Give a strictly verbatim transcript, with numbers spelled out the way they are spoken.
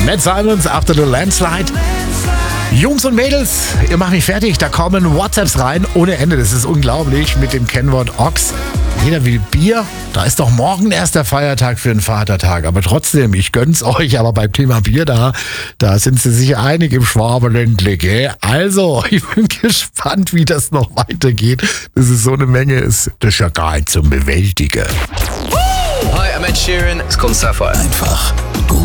Matt Simons, After the Landslide. Jungs und Mädels, ihr macht mich fertig. Da kommen WhatsApps rein ohne Ende. Das ist unglaublich mit dem Kennwort Ochs. Jeder will Bier. Da ist doch morgen erst der Feiertag für den Vatertag. Aber trotzdem, ich gönn's euch. Aber beim Thema Bier, da, da sind sie sich einig im Schwabenländle, gell? Also, ich bin gespannt, wie das noch weitergeht. Das ist so eine Menge. Das ist ja gar nicht zum Bewältigen. Hi, I'm Ed Sheeran. It's called Sapphire. Einfach